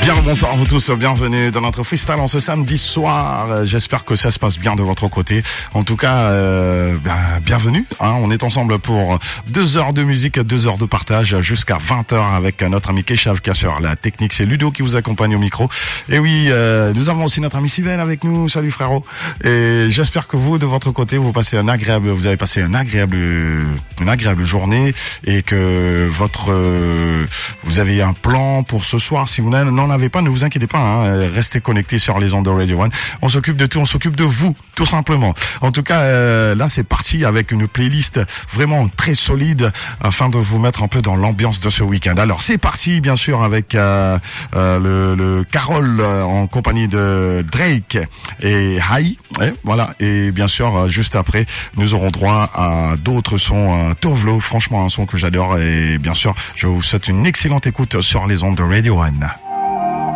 Bien le bonsoir à vous tous, bienvenue dans notre freestyle en ce samedi soir. J'espère que ça se passe bien de votre côté. En tout cas, bienvenue. On est ensemble pour 2 heures de musique, 2 heures de partage jusqu'à 20h avec notre ami Keshav qui assure la technique. C'est Ludo qui vous accompagne au micro. Et oui, nous avons aussi notre ami Sibel avec nous. Salut frérot. Et j'espère que vous, de votre côté, vous avez passé une agréable journée et que vous avez un plan pour ce soir. Si vous n'en avez pas, ne vous inquiétez pas, restez connectés sur les ondes de Radio One. On s'occupe de tout, on s'occupe de vous, tout simplement. En tout cas, là c'est parti avec une playlist vraiment très solide afin de vous mettre un peu dans l'ambiance de ce week-end. Alors c'est parti, bien sûr, avec le Carole en compagnie de Drake et Haï. Voilà. Et bien sûr, juste après, nous aurons droit à d'autres sons. Tovlo, franchement un son que j'adore. Et bien sûr, je vous souhaite une excellente écoute sur les ondes de Radio One.